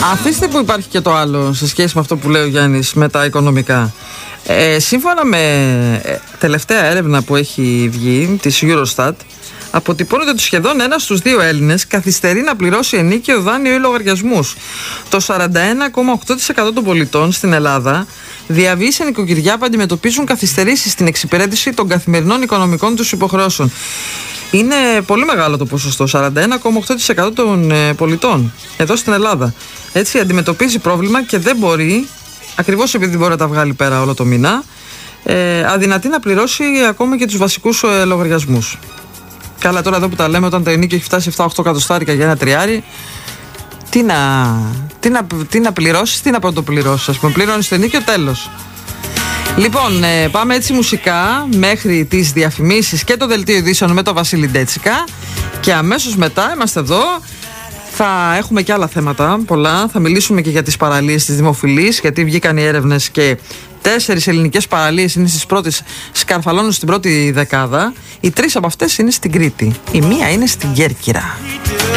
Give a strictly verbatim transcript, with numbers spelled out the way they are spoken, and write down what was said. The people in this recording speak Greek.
Αφήστε που υπάρχει και το άλλο σε σχέση με αυτό που λέει ο Γιάννης με τα οικονομικά. Ε, σύμφωνα με τελευταία έρευνα που έχει βγει της Eurostat, αποτυπώνεται ότι σχεδόν ένας στους δύο Έλληνες καθυστερεί να πληρώσει ενίκιο, δάνειο ή λογαριασμούς. Το σαράντα ένα κόμμα οκτώ τοις εκατό των πολιτών στην Ελλάδα διαβεί σε νοικοκυριά που αντιμετωπίζουν καθυστερήσεις στην εξυπηρέτηση των καθημερινών οικονομικών τους υποχρεώσεων. Είναι πολύ μεγάλο το ποσοστό, σαράντα ένα κόμμα οκτώ τοις εκατό των ε, πολιτών εδώ στην Ελλάδα. Έτσι αντιμετωπίζει πρόβλημα και δεν μπορεί, ακριβώς επειδή δεν μπορεί να τα βγάλει πέρα όλο το μήνα, ε, αδυνατεί να πληρώσει ακόμα και τους βασικούς ε, λογαριασμούς. Καλά, τώρα εδώ που τα λέμε, όταν το ενίκιο έχει φτάσει επτά οχτώ εκατοστάρικα για ένα τριάρι, τι να, τι να, τι να πληρώσεις, τι να πρωτοπληρώσεις. Ας πούμε, πληρώνεις το ενίκιο, τέλος. Λοιπόν, ε, πάμε έτσι μουσικά μέχρι τις διαφημίσεις και το δελτίο ειδήσεων με τον Βασίλη Ντέτσικα. Και αμέσως μετά είμαστε εδώ. Θα έχουμε και άλλα θέματα πολλά. Θα μιλήσουμε και για τις παραλίες της Δημοφιλής, γιατί βγήκαν οι έρευνες και τέσσερις ελληνικές παραλίες είναι στις πρώτες, σκαρφαλώνουν στην πρώτη δεκάδα. Οι τρεις από αυτές είναι στην Κρήτη. Η μία είναι στην Κέρκυρα.